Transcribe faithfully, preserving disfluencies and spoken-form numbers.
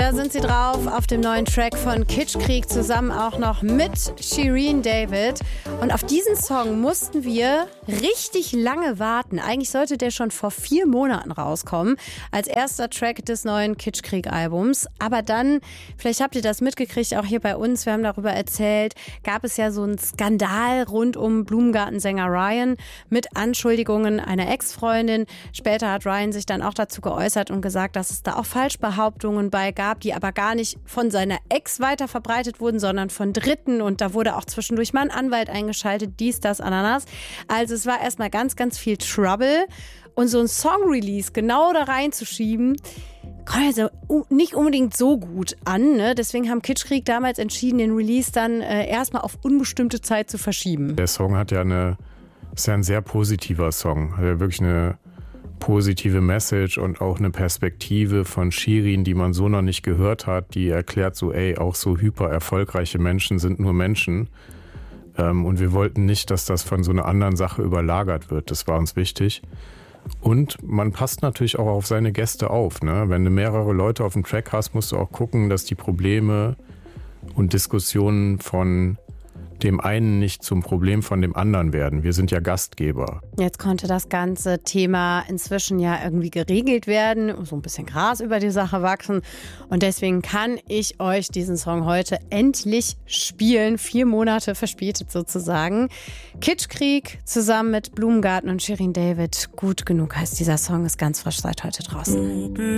Da sind sie drauf auf dem neuen Track von Kitschkrieg, zusammen auch noch mit Shirin David. Und auf diesen Song mussten wir richtig lange warten. Eigentlich sollte der schon vor vier Monaten rauskommen, als erster Track des neuen Kitschkrieg-Albums. Aber dann, vielleicht habt ihr das mitgekriegt, auch hier bei uns, wir haben darüber erzählt, gab es ja so einen Skandal rund um Blumengartensänger Ryan mit Anschuldigungen einer Ex-Freundin. Später hat Ryan sich dann auch dazu geäußert und gesagt, dass es da auch Falschbehauptungen bei gab, die aber gar nicht von seiner Ex weiter verbreitet wurden, sondern von Dritten. Und da wurde auch zwischendurch mal ein Anwalt eingeschaltet, dies, das, Ananas. Also es war erstmal ganz, ganz viel Trouble. Und so ein Song-Release genau da reinzuschieben, kommt also nicht unbedingt so gut an. Ne? Deswegen haben Kitschkrieg damals entschieden, den Release dann äh, erstmal auf unbestimmte Zeit zu verschieben. Der Song hat ja eine, ist ja ein sehr positiver Song. Hat ja wirklich eine positive Message und auch eine Perspektive von Shirin, die man so noch nicht gehört hat, die erklärt so, ey, auch so hyper erfolgreiche Menschen sind nur Menschen. Ähm, und wir wollten nicht, dass das von so einer anderen Sache überlagert wird. Das war uns wichtig. Und man passt natürlich auch auf seine Gäste auf. Ne? Wenn du mehrere Leute auf dem Track hast, musst du auch gucken, dass die Probleme und Diskussionen von dem einen nicht zum Problem von dem anderen werden. Wir sind ja Gastgeber. Jetzt konnte das ganze Thema inzwischen ja irgendwie geregelt werden, so ein bisschen Gras über die Sache wachsen. Und deswegen kann ich euch diesen Song heute endlich spielen. Vier Monate verspätet sozusagen. Kitschkrieg zusammen mit Blumengarten und Shirin David. Gut genug heißt dieser Song, ist ganz frisch seit heute draußen.